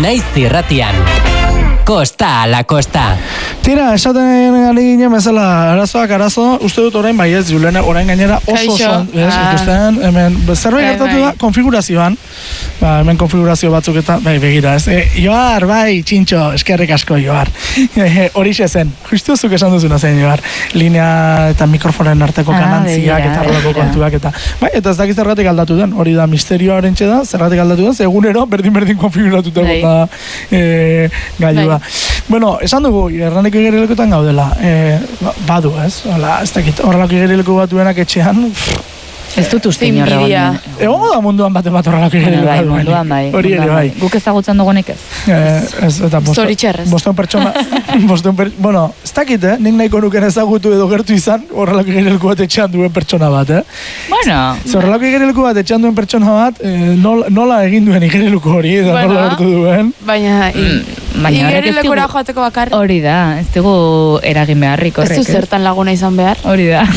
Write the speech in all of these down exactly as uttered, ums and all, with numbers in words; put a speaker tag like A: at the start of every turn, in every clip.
A: Naiz irratian. Kosta ala kosta.
B: Tira, esaten ari ginen bezala arazoak arazo, uste dut orain bai ez, Julen, orain gainera oso oso, ez, ikusten, hemen, zerbait gertatu da, konfigurazioan, ba, hemen konfigurazio batzuk eta, bai, begira, ez, e, Joar, bai, txintxo, eskerrik asko, Joar, horixe zen, justu zuk esan duzuna zen, Joar, linea eta mikrofonen arteko ah, kanantziak eta horrelako kontuak, eta, bai, eta ez dakiz zergatik aldatu den, hori da misterioa horrentxe da, zergatik aldatu den, egunero, berdin-berdin konfiguratuta gota e, gailua. Bueno, esan dugu, erraneko igerilekoetan gaudela, e, badu, ez? Hala, ez dakit, horrelako igerileko bat duenak etxean,
C: ez dut uste inorra.
B: Egongo da munduan baten bat horrelako igerileko bat duenak.
C: Munduan bai,
B: hori ere bai.
C: Guk ezagutzen dugunik ez.
B: Ez, eta bosteun pertsona, bosteun pertsona, bueno, ez dakit, eh? Nik nahiko nuken ezagutu edo gertu izan horrelako igerileko bat etxean duen pertsona bat, eh?
C: Bueno.
B: Horrelako igerileko bat etxean duen pertsona bat, nola, nola egin duen igerileko hori, edo bueno, nola gertu duen.
D: Baina, igerilekora joateko bakar.
C: Hori da, ez dugu eragin beharrik horrek.
D: Ez du zertan laguna izan behar.
C: Hori da.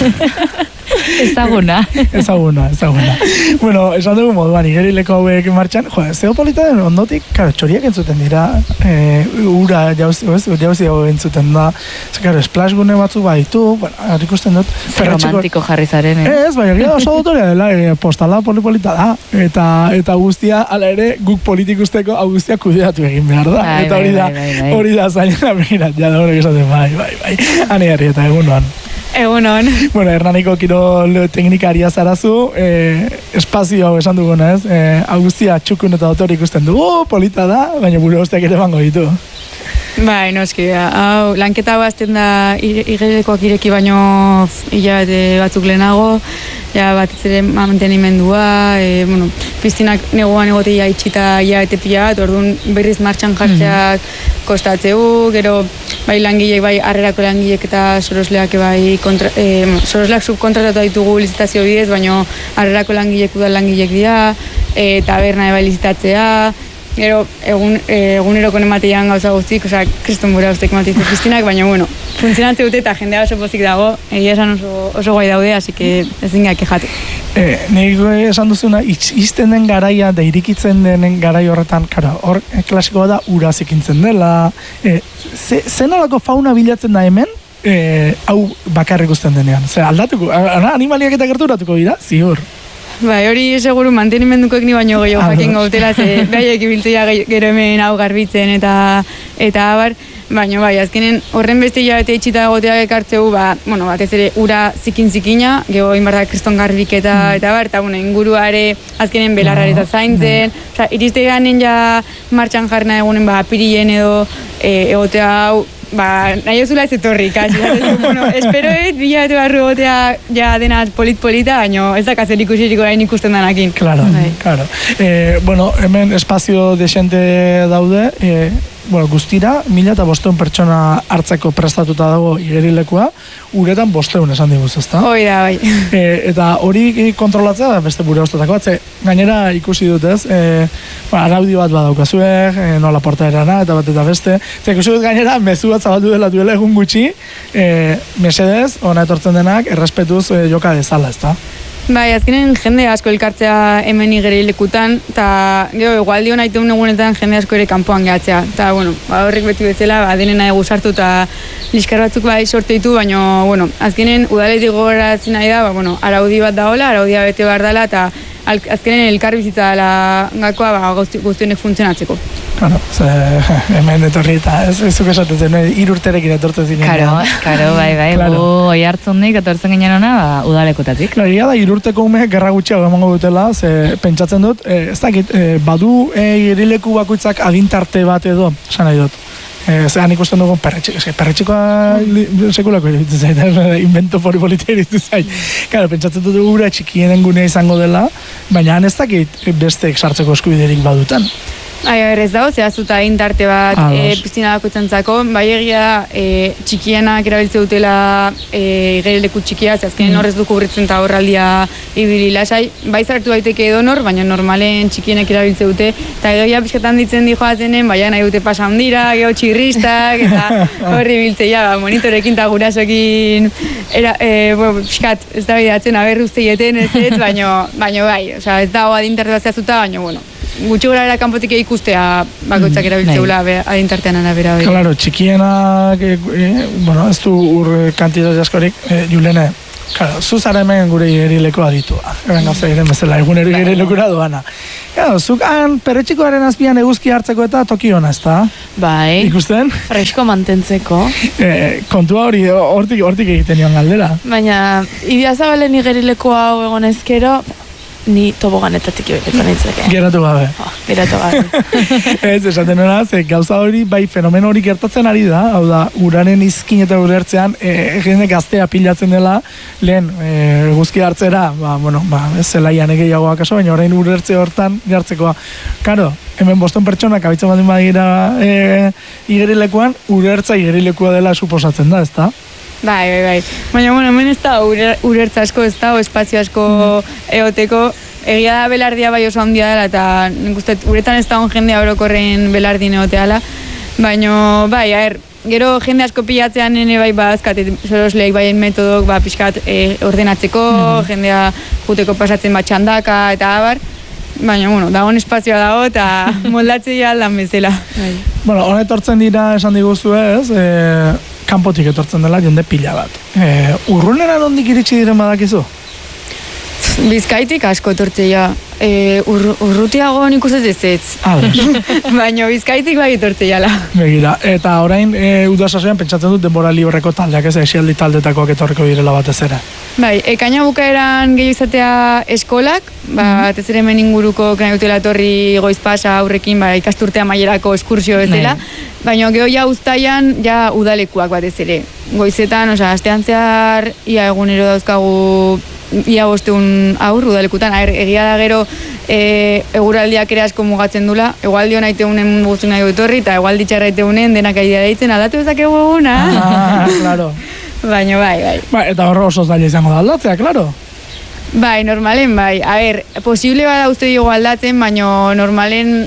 C: Ezaguna.
B: Ezaguna, ezaguna. Bueno, esan dugu moduan, igerileko hauek martxan, jo, zeopolita den ondotik, karo, txoriak entzuten dira, e, ura jauzi, jauzi hau entzuten da, ze, karo, splash gune batzuk baditu, bueno, ikusten dut.
C: Romantiko jarri zaren, eh?
B: Ez, baina gira oso dotoria dela, e, postala polipolita da, eta, eta guztia, ala ere, guk politik usteko, hau guztia kudeatu egin behar da,
C: bai,
B: eta hori da,
C: bai, bai, bai.
B: hori da zailena, mira, ja da horrek esaten, bai, bai, bai, ane herri eta egunoan.
D: Egunon.
B: Bueno, Hernaniko kirol teknikaria zarazu, eh, espazio hau esan duguna ez, eh, Augustia txukun eta dotor ikusten dugu, polita da, baina buru osteak ere bango ditu.
D: Bai, noski, hau, lanketa hau azten da igerilekoak ireki baino hilabete batzuk lehenago, ja bat ere mantenimendua, e, bueno, piztinak neguan egotea itxita hilabete pila bat, orduan berriz martxan jartzeak mm-hmm. kostatzeu, gero bai langilek, bai harrerako langilek eta sorosleak bai kontra, e, sorosleak subkontratatu ditugu lizitazio bidez, baina harrerako langilek udal langilek dira, e, taberna bai lizitatzea, gero egun, e, eguneroko ematean gauza guztik, osea, kriston bura ustek emateizte piztinak, baina bueno, funtzionatze dute eta jendea oso pozik dago, egia esan oso, oso guai daude, así que ez dinga kejatu.
B: Eh, nik esan duzuna, izten den garaia, da irikitzen den garai horretan, karo, hor klasikoa da ura zikintzen dela, eh, ze, zenolako fauna bilatzen da hemen, eh, hau bakarrik usten denean, ze aldatuko, animaliak eta gerturatuko dira, ziur.
D: Bai, hori seguru mantenimendukoek ni baino gehiago jakin gautela, ze behaiek ibiltzea gero hemen hau garbitzen eta eta abar, baina bai, azkenen horren beste hilabete itxita egoteak ekartzeu, ba, bueno, batez ere ura zikin-zikina, geho inbardak kriston garbik eta, mm. eta bar, eta bueno, inguruare azkenen belarrareta zaintzen, mm. oza, iriste ganen ja martxan jarna egunen, ba, apirilen edo e, egotea hau, ba, nahi osula ez etorri, kasi. Bueno, espero ez, bila bete barru egotea ja dena polit-polita, baina ez da kazer ikusiriko hain ikusten danakin.
B: Claro, claro. Eh, bueno, hemen espazio desente daude, eh, bueno, guztira, mila eta bosteun pertsona hartzeko prestatuta dago igerilekua, uretan bosteun esan diguz, ezta?
D: Hoi da, bai.
B: E, eta hori kontrolatzea da beste bure ostetako, atze, gainera ikusi dut ez, e, ba, araudio bat badaukazuek, e, nola portaerana, eta bat eta beste, eta ikusi dut gainera, mezu bat zabaldu dela duela egun gutxi, e, mesedez, ona etortzen denak, errespetuz e, joka dezala, ezta?
D: Bai, azkenen jende asko elkartzea hemen igerilekutan, eta gero, egualdi hona iteun egunetan jende asko ere kanpoan gehatzea. Eta, bueno, ba, horrek beti bezala, ba, denena egu sartu eta liskar batzuk bai sorte ditu, baina, bueno, azkenen udaletik gogoratzen nahi da, ba, bueno, araudi bat dagoela, araudia bete behar dela, eta azkenen elkar bizitza dela gakoa, ba, guztionek funtzionatzeko.
B: Claro, ze, hemen etorri eta ez zuk esatzen, irurterekin etortzen zinen.
C: Karo, karo, bai, bai, claro. Gu oi hartzundik etortzen ginen ona, ba, udalekutatik.
B: Claro, da, irurteko umeek gerra gutxiago emango dutela, ze pentsatzen dut, e, ez dakit, e, badu e, irileku bakoitzak adintarte bat edo, esan nahi dut. E, zean ikusten dugun perretxiko, eske perretxikoa sekulako iribitu zait, invento polipolitia iribitu zait. Claro, pentsatzen dut ura txikienen gunea izango dela, baina ez dakit besteek sartzeko eskubiderik badutan.
D: Ai, ez dago, zehaztuta intarte bat e, piztina dakoitzantzako, bai egia e, txikienak erabiltze dutela e, igerileko txikia, zehazkenen horrez du kubritzen eta horraldia ibili lasai, bai zartu daiteke edonor, baina normalen txikienek erabiltze dute, eta egia pixkatan ditzen di joazenen, baina nahi dute pasa handira, geho txirristak, eta horri biltzea, ba, monitorekin eta gurasoekin, era, e, bueno, pixkat, ez da bidatzen, aber uste jeten ez ez, baina bai, oza, ez dago adintarte bat zehaztuta, baina, bueno, gutxi gora era kanpotik ikustea bakoitzak erabiltzeula adintartean arabera hori.
B: Claro, txikienak, e, e, bueno, ez du ur kantitate askorik, e, Julene, claro, zuzara hemen gure igerileko aditua. Hemen gauza iren bezala, egunero igerilekura doana. Claro, zuk han perretxikoaren azpian eguzki hartzeko eta toki hona, ez da?
E: Bai.
B: Ikusten?
E: Fresko mantentzeko.
B: E, kontua hori, hortik, hortik egiten nion galdera.
E: Baina, Idiazabalen igerileko hau egon ezkero, ni toboganetatik ibeleko nintzeke.
B: Geratu gabe.
E: Oh, geratu gabe.
B: Ez, esaten nena, ze gauza hori, bai, fenomeno hori gertatzen ari da, hau da, uraren izkin eta urertzean, e, jende gaztea pilatzen dela, lehen, e, guzki hartzera, ba, bueno, ba, ez zelaian egeiagoa kaso, baina orain urertze hortan jartzekoa. Karo, hemen boston pertsonak abitzen badin badira e, igerilekuan, urertza igerilekua dela suposatzen da, ez da?
D: Bai, bai, bai. Baina, bueno, hemen ez da urertza asko, ez da, o espazio asko eoteko. Egia da belardia bai oso handia dela, eta nik uste, uretan ez da on jendea orokorren belardin eoteala. Baina, bai, aher, gero jende asko pilatzean nene bai bazkat, sorosleik bai metodok, ba, pixkat e, ordenatzeko, mm. jendea juteko pasatzen bat txandaka, eta abar. Baina, bueno, dagoen espazioa dago, eta moldatzea lan bezala. Bai.
B: Bueno, honet etortzen dira esan diguzu ez, e, kanpotik etortzen dela jende pila bat. E, urrunera nondik iritsi diren badakizu?
D: Bizkaitik asko etortzea. E, ur, urrutiago nik uste ez ez. Baina Bizkaitik bai etortzea.
B: Begira, eta orain e, udasasoan pentsatzen dut denbora libreko taldeak, ez esialdi taldetakoak etorriko direla batez ere.
D: Bai, ekaina bukaeran gehiago izatea eskolak, ba, batez ere hemen inguruko nahi dutela etorri goizpasa aurrekin, ba, ikasturtea mailerako eskursio bezala, baina geho ja uztaian ja udalekuak batez ere. Goizetan, osea, astean zehar, ia egunero dauzkagu ia bosteun aur udalekutan, aher, egia da gero e, eguraldiak ere asko mugatzen dula, egualdio nahi teunen guztu nahi etorri, eta egualdi txarra teunen denak aidea deitzen, aldatu ezakegu eguna.
B: Ah, claro.
D: Baina bai, bai.
B: Ba, eta horro oso zaila izango da aldatzea, claro.
D: Bai, normalen, bai. A ber, posible bada uste digo aldatzen, baina normalen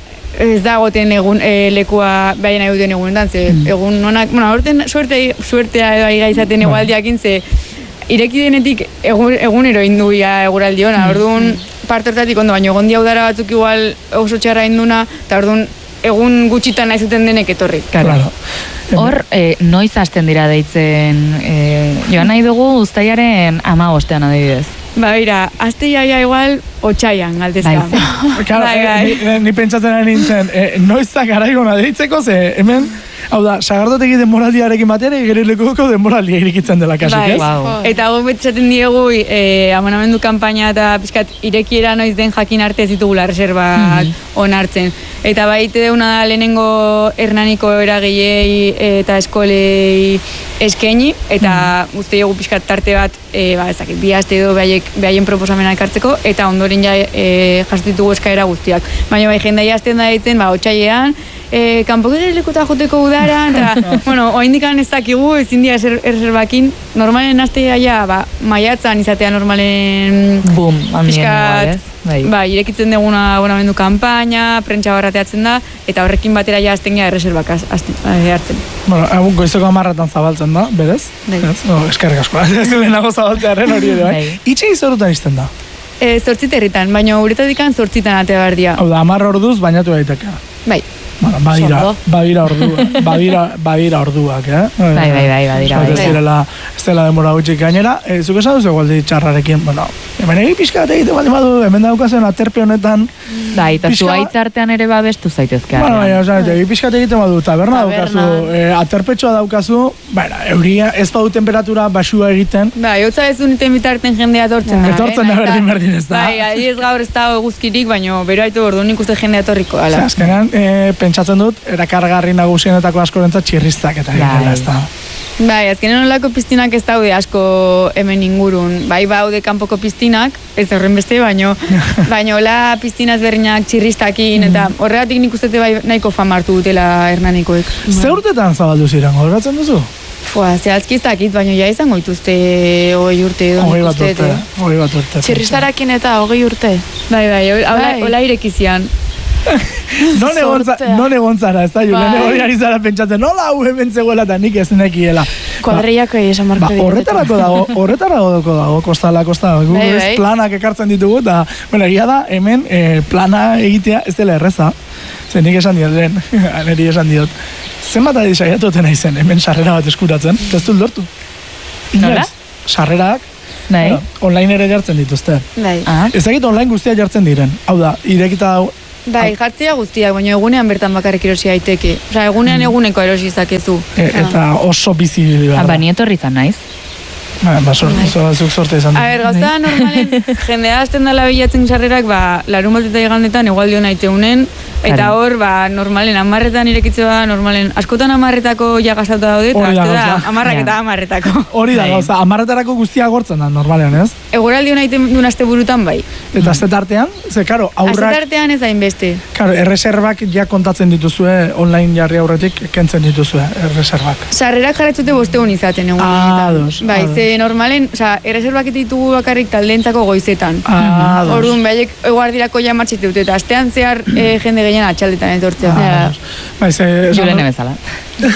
D: ez da goten egun e, lekua bai nahi duten egunetan, ze mm. egun nonak, bueno, aurten suerte, suertea edo aiga izaten egualdiakin, ze ireki denetik egun, egunero induia eguraldi hona, mm. orduan parte hortatik ondo, baina egon dia udara batzuk igual oso txarra induna, eta orduan egun gutxitan nahi zuten denek etorri.
C: Claro. Hor, eh, noiz hasten dira deitzen, eh, joan nahi dugu uztailaren amabostean adibidez.
D: Ba, bera, azte jaia igual otxaian galdezka.
B: Claro,
D: bai, bai.
B: Ni, ni pentsatzen ari nintzen, eh, noizak araigona deitzeko, ze hemen, hau da, sagardotek denboraldiarekin batera, igerilekuko denboraldia irikitzen dela kasik,
D: bai,
B: ez?
D: Wow. Eta guk betzaten diegu, eh, amonamendu kanpaina eta pixkat irekiera noiz den jakin arte ez ditugula reservak mm-hmm. onartzen. Eta baite deuna da lehenengo Hernaniko eragilei eta eskolei eskaini, eta mm. uste dugu pixkat tarte bat, e, ba, ezakit, bi aste edo behaien proposamena ekartzeko, eta ondoren ja e, jasotitugu eskaera guztiak. Baina bai jendai azten da ditzen, ba, otxailean, e, kanpoko lekuta joteko udaran, eta, bueno, oindikan ez dakigu, ezin dira erreserbakin, normalen aste ja, ba, maiatzan izatea normalen...
C: Boom, handien
D: Bai, ba, irekitzen duguna abonamendu kanpaina, prentsa barrateatzen da, eta horrekin batera ja azten gara erreserbak hartzen.
B: Bueno, egun goizeko amarratan zabaltzen da, berez?
D: Bai.
B: No, eskerrik asko, ez lehenago zabaltzearen hori ere, bai? Itxe izorutan izten da?
D: E, zortziterritan, baina uretatik zortzitan atea behar dira.
B: Hau da, amarra orduz bainatu daiteke.
D: Bai.
B: Bueno, badira, badira ordua, badira, badira orduak, eh?
C: Bai, bai, bai, badira, bai.
B: Ez dela, ez dela denbora gutxik gainera. E, zuk esan duzu egualdi txarrarekin, bueno, hemen egi pixka bat egite bat badu, hemen daukazen aterpe honetan.
C: Bai, eta zu aitzartean ere babestu zaitezke.
B: Bueno, baina, osan, egi pixka bat egite badu, taberna daukazu, e, aterpetxoa daukazu, baina, euria ez badu temperatura basua egiten.
D: Bai, hotza ez uniten bitarten jendea etortzen da.
B: Etortzen da berdin berdin ez da.
D: Bai, adiez gaur ez da eguzkirik, baina bero haitu ordu nik uste jendea etorriko.
B: Azkenean, pentsatzen dut, erakargarri nagusienetako askorentzat txirristak eta egitela, ez da.
D: Bai, azkenean olako piztinak ez daude asko hemen ingurun. Bai, baude kanpoko piztinak, ez horren beste, baino, baino hola piztinaz berriak txirristakin, eta horregatik nik ustete bai nahiko famartu dutela Hernanikoek.
B: Ze urtetan zabaldu ziren, horretzen duzu?
D: Fua, zehazki ez dakit, baina ja izango ituzte hogei urte edo.
B: Hogei bat urte, hogei bat urte.
E: Txirristarakin eta hogei urte.
D: Bai, bai, hola irekizian.
B: Non egon zara, ez da, Julen, hori ari zara pentsatzen, nola hau hemen zegoela eta nik ez nekiela.
E: Kuadreiak esan marko
B: ba, horretarako dago, horretarako dago, kostala, kostala. Gu
E: Bai,
B: ez
E: bai.
B: planak ekartzen ditugu, eta, bueno, egia da, hemen eh, plana egitea ez dela erreza. Zer nik esan diot, lehen, niri esan diot. Zenbat adi saiatuten aizen, hemen sarrera bat eskuratzen, ez dut lortu.
C: Nola?
B: Inoiz. Sarrerak,
C: Bai.
B: bueno, online ere jartzen dituzte.
E: Bai.
C: Ah.
B: Ez dakit online guztia jartzen diren. Hau da, irekita dau,
D: Bai, jartzea guztiak, baina egunean bertan bakarrik erosi daiteke. Osea, egunean eguneko erosi zakezu.
B: e, eta oso bizi behar
C: Ah,
B: da.
C: ba, ni etorri zan naiz.
B: Ba, ba, sor, so, zuk sorte izan
D: A
B: du.
D: ber, gauza normalen, jendea hasten dela bilatzen sarrerak, ba, larun bat eta igandetan egualdio naiteunen, eta
C: Claro.
D: hor, ba, normalen amarretan irekitze ba, normalen, askotan amarretako ja gastatu daude, eta
B: Hori da
D: azte da,
B: gauza.
D: amarrak
C: Ja.
D: eta amarretako.
B: Hori da,
C: Bai.
B: gauza, amarretarako guztia gortzen da, normalean, ez?
D: Eguraldio naiten duen aste burutan bai.
B: Eta azte tartean, ze, karo, aurrak,
D: Astetartean ez hainbeste.
B: karo, erreserbak ja kontatzen dituzue, online jarri aurretik, kentzen dituzue, erreserbak.
D: Sarrerak jarretzute bostegun izaten egun.
B: Ados,
D: Bai,
B: ados.
D: ze normalen, osea, erreserbak ditugu bakarrik taldeentzako goizetan.
B: Ah, ados.
D: Orduan, behaiek eguardirako ja martxite dute, eta astean zehar eh, jende gehien atxaldetan etortzea.
B: Ah, ados. Bai, ze, esan
C: Julene
B: dut-
C: bezala.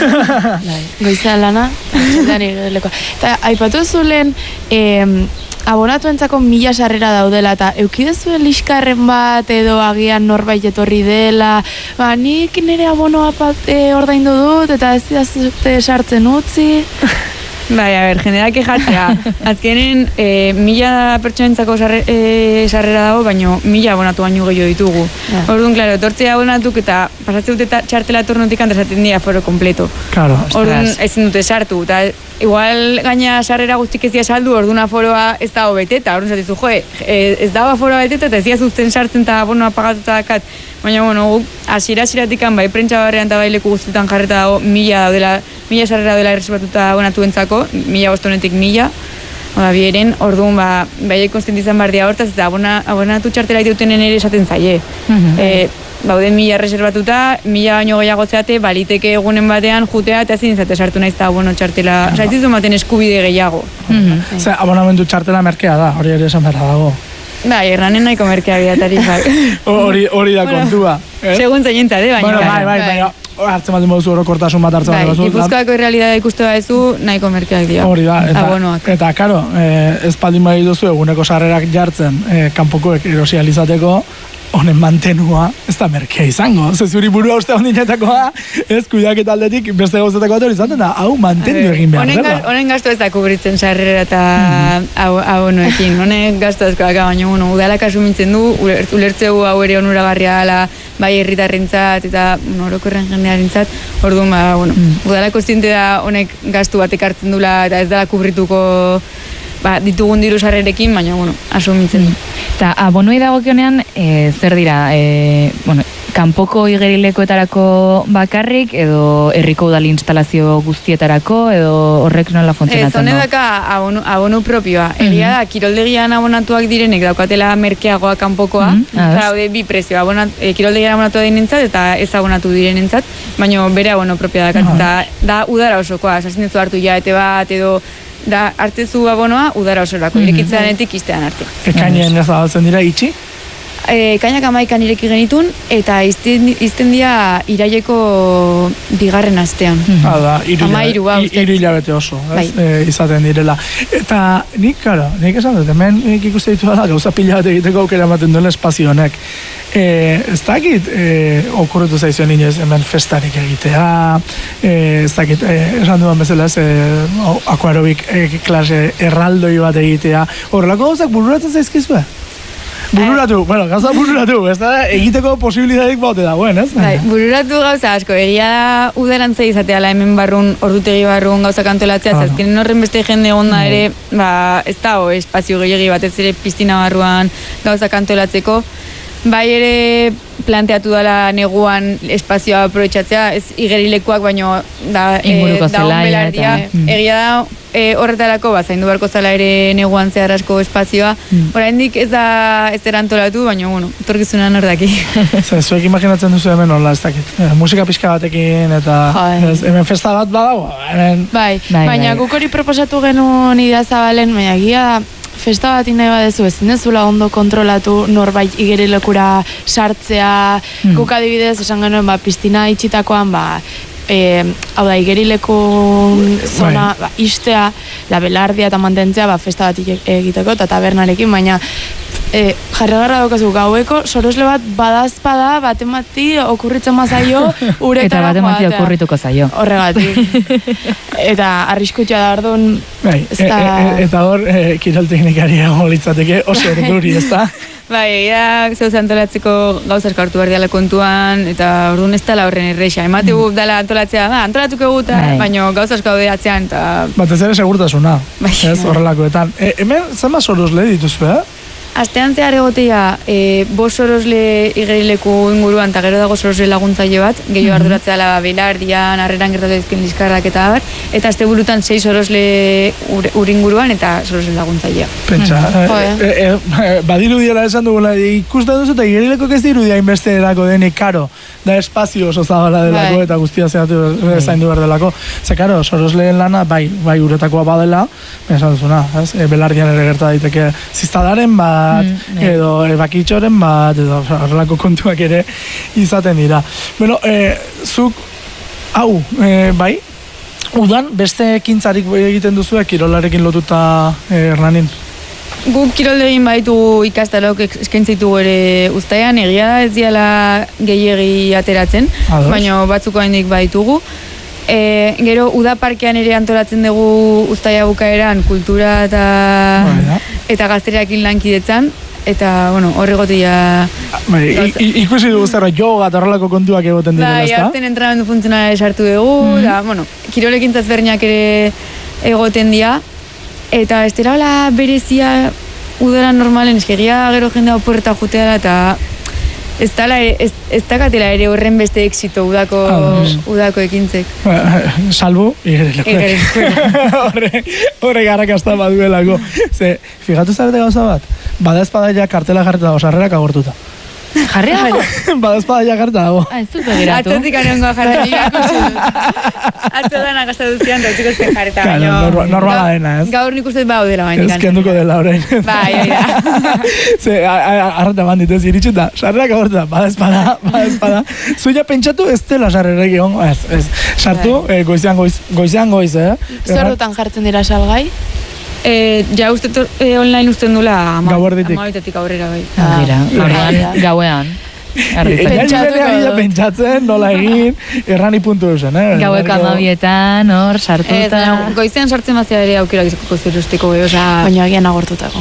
E: Bai, goizea lana, atxaldean igeleko. Eta aipatu zulen, em, abonatuentzako mila sarrera daudela, eta eukidezuen liskarren bat edo agian norbait etorri dela, ba, nik nire abonoa pat, e, ordaindu dut, eta ez dazute sartzen utzi.
D: Bai, a ber, jendeak kejatzea. Azkenen, e, mila pertsonentzako sarre, e, sarrera dago, baino mila abonatu baino gehiago ditugu.
E: Ja.
D: Orduan, klaro, etortzea abonatuk eta pasatze dute ta- txartela tornotik antrazaten dira foro kompleto.
B: Karo,
D: Orduan,
C: Ostras.
D: ezin dute sartu, eta igual gaina sarrera guztik ez dira saldu, orduan aforoa ez dago beteta, orduan zatizu, joe, e, ez dago aforoa beteta, eta ez dira zuzten sartzen eta abonoa pagatuta dakat. Baina, bueno, guk, hasiera-hasieratik bai, prentsa barrean eta bai leku guztietan jarreta dago, mila daudela, mila sarrera daudela erreserbatuta abonatuentzako, mila bostonetik mila, Oda, bieren, orduan, ba, baiek konstantizan bardia hortaz, eta abona, abonatu txartela iteutenen ere esaten zaie.
C: Mhm.
D: E, bauden mila reservatuta, mila baino gehiago zeate, baliteke egunen batean jutea eta ezin zate sartu naiz eta abono txartela, oza, ez dizu ematen eskubide gehiago.
C: Mhm.
B: ze, abonamendu txartela merkea da, hori ere esan behar dago.
D: Bai, erranen nahiko merkea bida tarifak.
B: Hori, hori da kontua. eh?
D: Segun zainentzat, eh, baina.
B: Bueno, bai, bai, baina, hartzen bat moduzu orokortasun bat hartzen
D: Bai,
B: bat moduzu.
D: Gipuzkoako realidadea ikuste badezu, nahiko merkeak dira.
B: Hori da, eta,
D: Abonoak.
B: eta karo, eh, ez baldin bai duzu eguneko sarrerak jartzen eh, kanpokoek erosializateko, honen mantenua ez da merkea izango. Ze zuri burua uste ondinetakoa, ez kuidaketa aldetik beste gauzetako bat hori izaten da, hau mantendu egin behar
D: Honen,
B: dela.
D: ga- honen gastu ez da kubritzen sarrera eta abo- abonoekin. Honen gastu asko daka, baina bueno, udalak asumintzen du, uler- ulertzeu hau ere onuragarria dela, bai herritarrentzat eta bueno, orokorren jendearentzat. Orduan, ba, bueno, udalak kontziente da honek gastu bat ekartzen dula eta ez dela kubrituko ba, ditugun diru sarrerekin, baina bueno, asumintzen du.
C: Eta abonoi dagokionean, e, zer dira, e, bueno, kanpoko igerilekoetarako bakarrik, edo herriko udal instalazio guztietarako, edo horrek nola
D: Ez,
C: funtzionatzen
D: hone
C: du?
D: daka abono, abono propioa. Egia da, kiroldegian abonatuak direnek daukatela merkeagoa kanpokoa.
C: Mhm,
D: Eta
C: ados.
D: daude bi prezio, abonat, e, kiroldegian abonatu dinentzat eta ez abonatu direnentzat, baina bere abono propioa dakat. Eta da udara osokoa, esasin dut hartu hilabete bat edo da hartzezu abonoa udara osorako, irekitzeanetik iztean arte.
B: Ekainen ez zabaltzen dira itxi,
D: E, kainak amaikan ireki genitun, eta izten, izten dira iraileko bigarren astean.
B: Hala da, hiru
D: Hamairu, ba,
B: hilabete,
D: uste.
B: hiru hilabete oso, ez?
D: Bai.
B: E, izaten direla. Eta nik, karo, nik esan dut, hemen nik ikuste ditu da, gauza pila bat egiteko aukera ematen duela espazio honek. E, ez dakit, e, okurretu zaizuen inoiz hemen festarik egitea, e, ez dakit, e, esan duan bezala, ez, e, o- akuarobik e, klase erraldoi bat egitea, horrelako gauzak bururatzen zaizkizue? Bururatu, bueno, gauza bururatu, ez da, egiteko posibilitateik baute dagoen, ez?
D: Bai, bururatu gauza asko, egia da udarantza izateala hemen barrun, ordutegi barrun gauza kantolatzea,
B: Ah.
D: zazkenen horren beste jende onda ere, ba, ez dago espazio gehiagi batez ere piztina barruan gauza kantolatzeko, bai ere planteatu dela neguan espazioa aprobetxatzea, ez igerilekuak baino da,
C: Inguruko
D: da
C: zelaia
D: belardia.
C: eta- mm.
D: Egia da, e, horretarako, ba, zaindu beharko zela ere neguan zehar asko espazioa,
C: Mm.
D: oraindik ez da ez erantolatu, baina, bueno, etorkizunan hor daki.
B: Zer, zuek imaginatzen duzu hemen hola, ez dakit. Eh, musika pixka batekin eta
E: Jai.
B: ez, hemen festa bat badago, hemen
E: Bai,
C: Bai,
E: baina
C: bai.
E: guk hori proposatu genuen idea zabalen, baina egia da, festa bat nahi badezu ezin dezula ondo kontrolatu norbait igerilekura sartzea,
C: Hmm.
E: guk adibidez esan genuen ba, piztina itxitakoan ba, e, hau da, igerileko zona, ba, istea, la belardia eta mantentzea, ba, festa bat egiteko, eta tabernarekin, baina e, jarragarra daukazu gaueko, sorosle bat badazpada, batemati okurritzen mazaio, uretara.
C: Eta batemati okurrituko zaio.
E: Horregatik. Eta arriskutua da orduan.
B: Bai, e, e, e, eta hor, e, kirol teknikari egon litzateke oso erduri, ez da?
D: Bai, ja, zeuz antolatzeko gauza asko hartu behar diala kontuan, eta orduan ez dela horren erreixa. Emate gu dela antolatzea, da, antolatuko eguta, baina gauza asko daude atzean, eta...
B: Batez ere segurtasuna, ez horrelakoetan. E, hemen, zenba sorosle dituzu, eh?
D: Astean zehar egotea, e, bos sorosle igerileku inguruan, eta gero dago sorosle laguntzaile bat, gehiago mm-hmm. arduratzea la belardian, harreran gertatu ezken liskarrak eta abar, eta azte burutan sei sorosle ur, ur inguruan eta sorosle laguntzailea.
B: Pentsa, mm-hmm. e, e, e, badiru diela esan dugula, ikusten duzu eta igerileko ez diru dia inbeste erako denik, karo, da espazio oso zabala delako, eta guztia zehatu zaindu behar delako. Ze, karo, sorosleen lana, bai, bai uretakoa badela, esan duzuna, ez? E, belardian ere gerta daiteke ziztadaren, ba, Mm, edo bakitxoren bat, edo horrelako kontuak ere izaten dira. Bueno, e, zuk, hau, e, bai, udan beste ekintzarik egiten duzu kirolarekin lotuta e, Hernanin?
D: Guk kirolderin baitu ikastarok eskaintzitugu ere uztaian, egia da ez diala gehiegi ateratzen, Ados. Baina batzuko haindik baitugu. E, gero, udaparkean ere antolatzen dugu uztaia bukaeran kultura eta, Baina. eta gazteriakin lankidetzan, eta, bueno, horregotia...
B: Bai, ikusi dugu zerra, yoga eta horrelako kontuak egoten direla, ezta?
D: Bai, hartzen entrenamendu funtzionala esartu dugu, mm-hmm. da, bueno, kirolekin zazberniak ere egoten dira, eta ez dira berezia udara normalen, eskegia gero jendea oporreta juteara, eta... Ez dala, ez, ez dakatela ere horren beste exito udako, udako ekintzek.
B: Salbu, igerileko. Horre garrakazta baduelako. Ze, fijatu zarete gauza bat? Bada espada ja kartela jarreta dago, sarrerak agortuta.
C: Jarria dago?
B: Bada espada ja jarreta dago.
C: Ah, ez dut begiratu.
D: Atzotik anongoa jarreta. Atzotan akasta duzian, dautiko ezken jarreta.
B: Claro, normala dena, ez?
D: Gaur nik uste bau dela bain.
B: Ez kenduko dela orain.
D: Bai, bai da.
B: Ze, arreta bandit ez iritsuta, sarrerak agortuta, bada espada, bada espada. Zuia pentsatu ez dela sarrerek egon, ez, ez. Sartu, eh, goizean goiz, goizean goiz, eh?
E: Zer dutan jartzen dira salgai?
D: E, ja uste e, online usten dula
B: amaitetik
D: aurrera bai.
C: Ah, ah, gauean.
B: Pentsatzen, nola egin, errani puntu duzen, eh?
C: Gaueko amabietan, hor, sartuta.
D: Ez, goizean sartzen mazia ere aukera gizko zerustiko, eh? Osa...
E: Baina agian agortutako.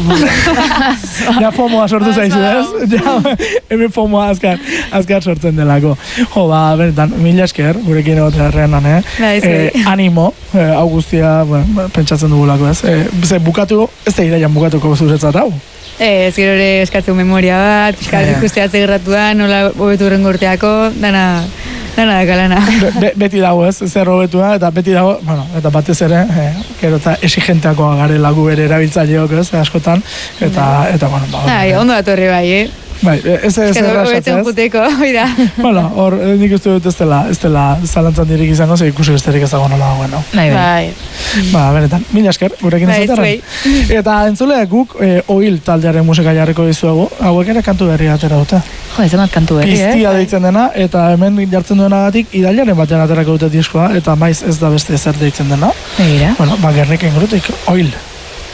B: Ja fomoa sortu zaizu, ez? Ja, hemen fomoa azkar, azkar sortzen delako. Jo, ba, benetan, mila esker, gurekin egotea erreanan, eh?
D: eh
B: animo, eh, hau guztia, bueno, pentsatzen dugulako, ez? Eh, ze, bukatu, ez da ideian bukatuko zuretzat hau?
D: Ez, gero ere eskatzeu memoria bat, pixkat ikustea zegerratu da, nola hobetu horren gorteako, dana, dana dakalana.
B: Be, be, beti dago ez, zer hobetua, eta beti dago, bueno, eta batez ere, eh, gero eta exigenteakoa garela gu ere erabiltzaileok ez, askotan, eta, eta bueno, ba,
D: Ai, ondo datorre bai, eh?
B: Bai, ez ez errazatzez.
D: Juteko, oida.
B: Bueno, hor, nik uste dut ez dela, ez dela zalantzan dirik izango, ze ikusi besterik ez dago nola dagoen, no?
C: Bai, bai.
B: Ba, benetan, mila esker, gurekin ez zaterren. Eta entzulea guk, e, oil taldearen musika jarriko dizuegu, hauek ere kantu berri atera dute.
C: Jo, ez emat kantu berri, eh?
B: Piztia deitzen dena, eta hemen jartzen duenagatik, idailaren batean aterako dute diskoa, eta maiz ez da beste zer deitzen dena.
C: Egira.
B: Bueno, ba, Gerniken grutik, oil.